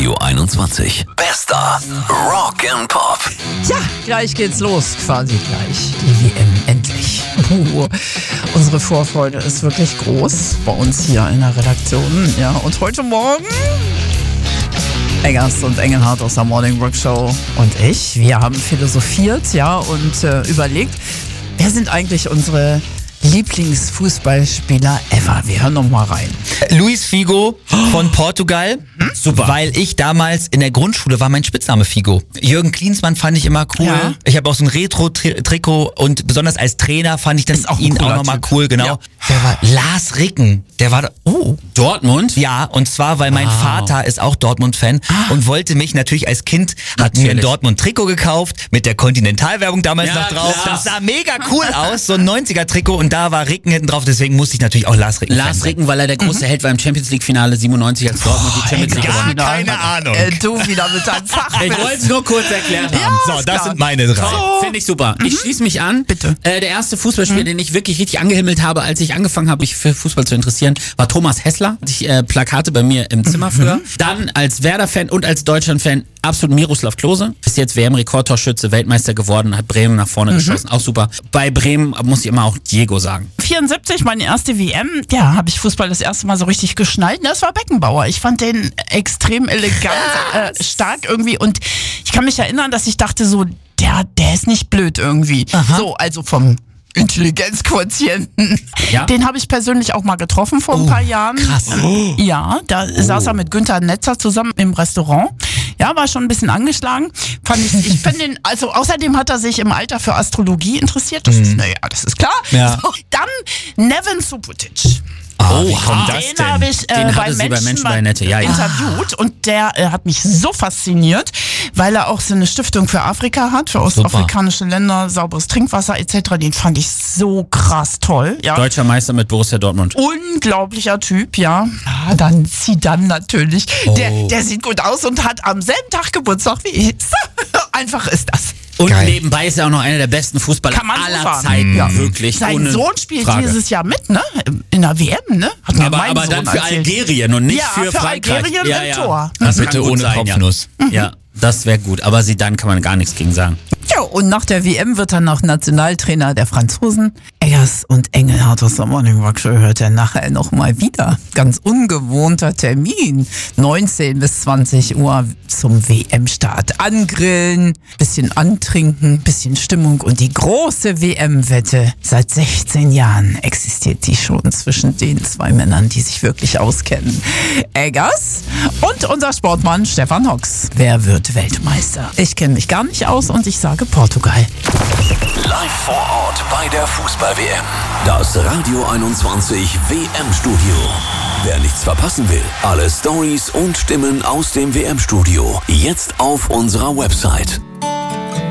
Radio 21. Bester Rock and Pop. Tja, gleich geht's los, quasi gleich. Die WM, endlich. Unsere Vorfreude ist wirklich groß bei uns hier in der Redaktion. Ja, und heute Morgen Eggers und Engelhardt aus der Morning Rock Show und ich, wir haben philosophiert, ja, und überlegt, wer sind eigentlich unsere Lieblingsfußballspieler ever? Wir hören noch mal rein. Luis Figo von Portugal. Super. Weil ich damals in der Grundschule war mein Spitzname Figo. Jürgen Klinsmann fand ich immer cool. Ja. Ich habe auch so ein Retro-Trikot und besonders als Trainer fand ich dann ihn auch nochmal cool, genau. Ja. Der war Lars Ricken. Der war Dortmund? Ja, und zwar, weil mein Vater ist auch Dortmund-Fan und wollte mich natürlich als Kind, hat mir ein Dortmund-Trikot gekauft, mit der Continental-Werbung damals noch drauf. Klar. Das sah mega cool aus, so ein 90er-Trikot und da war Ricken hinten drauf, deswegen musste ich natürlich auch Lars Ricken Lars Ricken, weil er der große Held war im Champions-League-Finale 97, als Dortmund die Champions League gewonnen hat. Keine Ahnung. Du wieder mit deinem Fach. Ich wollte es nur kurz erklärt haben. So, das sind meine drei. Finde ich super. Ich schließe mich an. Bitte. Der erste Fußballspieler, den ich wirklich richtig angehimmelt habe, als ich angefangen habe, mich für Fußball zu interessieren, war Thomas Hessler. Hatte ich Plakate bei mir im Zimmer früher. Dann als Werder-Fan und als Deutschland-Fan absolut Miroslav Klose. Ist jetzt WM-Rekordtorschütze, Weltmeister geworden, hat Bremen nach vorne geschossen. Auch super. Bei Bremen muss ich immer auch Diego sagen. 74, meine erste WM, ja, habe ich Fußball das erste Mal so richtig geschnallt. Das war Beckenbauer. Ich fand den extrem elegant, stark irgendwie. Und ich kann mich erinnern, dass ich dachte so, der ist nicht blöd irgendwie. Aha. So, also vom Intelligenzquotienten. Ja. Den habe ich persönlich auch mal getroffen vor ein paar Jahren. Krass. Ja, da saß er mit Günther Netzer zusammen im Restaurant. Ja, war schon ein bisschen angeschlagen. Ich finde den, also außerdem hat er sich im Alter für Astrologie interessiert. Das ist, das ist klar. Ja. So, dann Neven Subotic. Wie kommt das den habe ich bei Menschen bei Nette interviewt und der hat mich so fasziniert, weil er auch so eine Stiftung für Afrika hat, für ostafrikanische Länder, sauberes Trinkwasser etc. Den fand ich so krass toll. Ja. Deutscher Meister mit Borussia Dortmund. Unglaublicher Typ, ja. Dann Zidane natürlich. Der sieht gut aus und hat am selben Tag Geburtstag wie ich. Einfach ist das. Und nebenbei ist er auch noch einer der besten Fußballer aller Zeiten. Ja. Wirklich. Sein Sohn spielt dieses Jahr mit, ne? In der WM, ne? Aber dann für Algerien und nicht für Frankreich. Algerien im Tor. Das bitte ohne Kopfnuss. Ja, das wäre gut. Aber Zidane kann man gar nichts gegen sagen. Ja, und nach der WM wird er noch Nationaltrainer der Franzosen. Eggers und Engelhardt aus der Morning Rock Show hört er nachher nochmal wieder. Ganz ungewohnter Termin. 19 bis 20 Uhr zum WM-Start. Angrillen, bisschen antrinken, bisschen Stimmung und die große WM-Wette. Seit 16 Jahren existiert die schon zwischen den zwei Männern, die sich wirklich auskennen. Eggers und unser Sportmann Stefan Hocks. Wer wird Weltmeister? Ich kenne mich gar nicht aus und ich sage Portugal. Live vor Ort bei der Fußball-WM. Das Radio 21 WM-Studio. Wer nichts verpassen will, alle Storys und Stimmen aus dem WM-Studio. Jetzt auf unserer Website